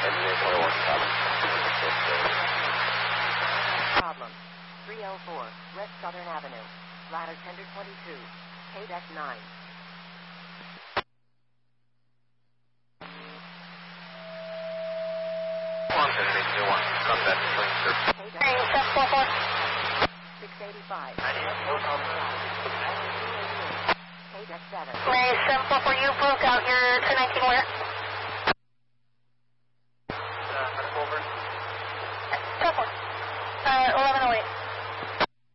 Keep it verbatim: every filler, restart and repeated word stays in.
Problem. three oh four, West Southern Avenue. Ladder tender twenty-two. K D E C nine. six eighty-five. K D E C seven. May seven four four, you